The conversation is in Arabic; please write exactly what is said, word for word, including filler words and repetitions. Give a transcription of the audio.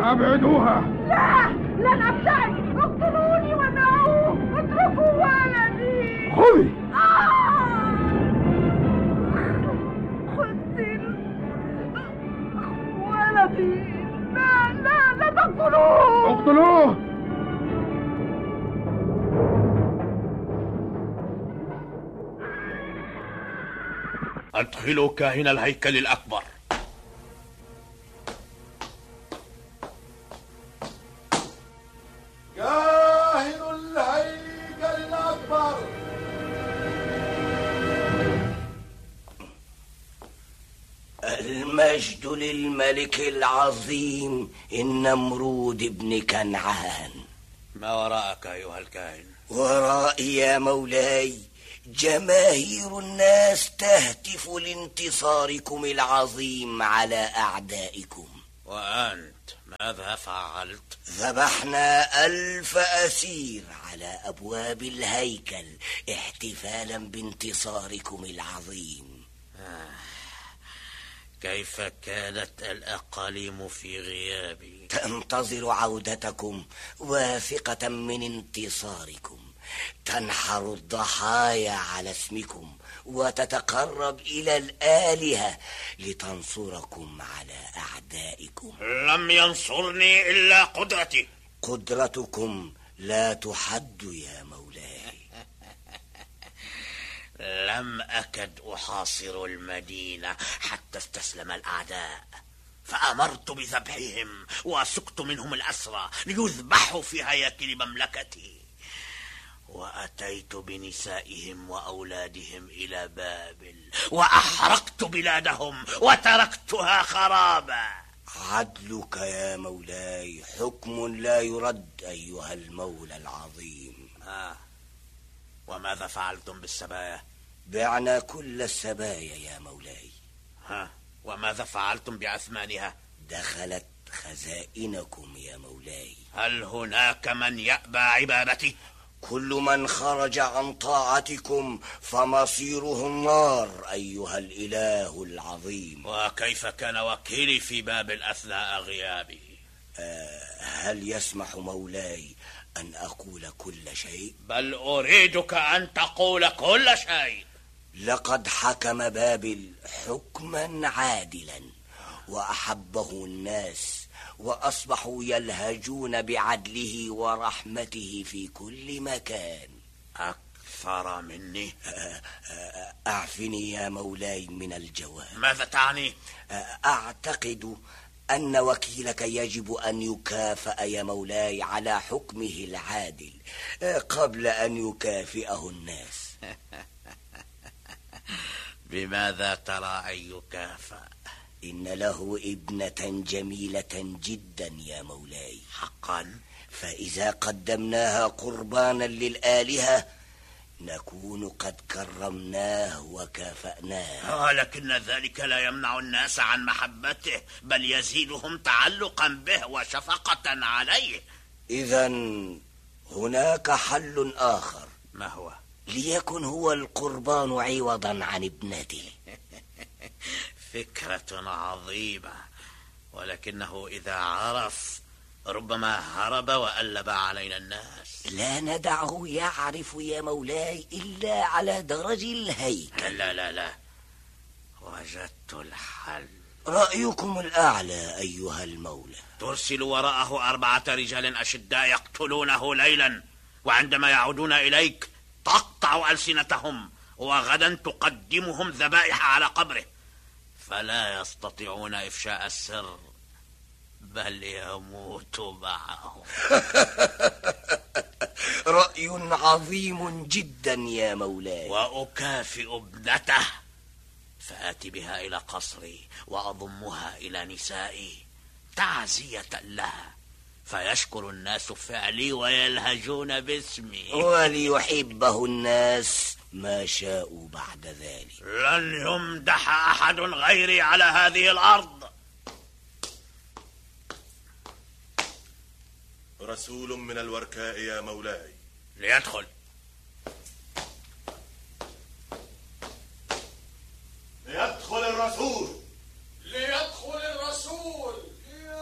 أبعدوها. لا لن أبتعد، اقتلوني ودعوه، اتركوا ولدي. خذي. آه. قتل ولدي. لا لا لا تقتلوه. اقتلوه. أدخلوا كاهن الهيكل الأكبر. كاهن الهيكل الأكبر. المجد للملك العظيم النمرود بن كنعان. ما وراءك أيها الكاهن؟ ورائي يا مولاي جماهير الناس تهتف لانتصاركم العظيم على أعدائكم. وأنت ماذا فعلت؟ ذبحنا ألف أسير على أبواب الهيكل احتفالا بانتصاركم العظيم. آه. كيف كانت الأقاليم في غيابي؟ تنتظر عودتكم واثقة من انتصاركم، تنحر الضحايا على اسمكم وتتقرب إلى الآلهة لتنصركم على أعدائكم. لم ينصرني إلا قدرتي. قدرتكم لا تحد يا مولاي. لم أكد أحاصر المدينة حتى استسلم الأعداء، فأمرت بذبحهم وسقت منهم الأسرى ليذبحوا في هياكل مملكتي، وأتيت بنسائهم وأولادهم إلى بابل وأحرقت بلادهم وتركتها خرابا. عدلك يا مولاي حكم لا يرد أيها المولى العظيم. آه. وماذا فعلتم بالسبايا؟ بعنا كل السبايا يا مولاي. ها. وماذا فعلتم بأثمانها؟ دخلت خزائنكم يا مولاي. هل هناك من يأبى عبادتي؟ كل من خرج عن طاعتكم فمصيره النار أيها الإله العظيم. وكيف كان وكيلي في بابل أثناء غيابي؟ أه هل يسمح مولاي أن أقول كل شيء؟ بل أريدك أن تقول كل شيء. لقد حكم بابل حكما عادلا وأحبه الناس، وأصبحوا يلهجون بعدله ورحمته في كل مكان. أكثر مني؟ أعفني يا مولاي من الجواب. ماذا تعني؟ أعتقد أن وكيلك يجب أن يكافأ يا مولاي على حكمه العادل قبل أن يكافئه الناس. بماذا ترى أن يكافأ؟ إن له ابنة جميلة جدا يا مولاي. حقا؟ فإذا قدمناها قربانا للآلهة نكون قد كرمناه وكافأناه. لكن ذلك لا يمنع الناس عن محبته، بل يزيدهم تعلقا به وشفقة عليه. إذن هناك حل آخر. ما هو؟ ليكن هو القربان عوضا عن ابنته. فكرة عظيمة، ولكنه إذا عرف ربما هرب وألب علينا الناس. لا ندعه يعرف يا مولاي إلا على درج الهيكل. لا لا لا، وجدت الحل. رأيكم الأعلى أيها المولى. ترسل وراءه أربعة رجال أشداء يقتلونه ليلا، وعندما يعودون إليك تقطع ألسنتهم، وغدا تقدمهم ذبائح على قبره، فلا يستطيعون إفشاء السر بل يموت معهم. رأي عظيم جدا يا مولاي. وأكافئ ابنته، فآتي بها إلى قصري وأضمها إلى نسائي تعزية لها، فيشكر الناس فعلي ويلهجون باسمي، وليحبه الناس ما شاءوا بعد ذلك. لن يمدح أحد غيري على هذه الأرض. رسول من الوركاء يا مولاي. ليدخل. ليدخل الرسول.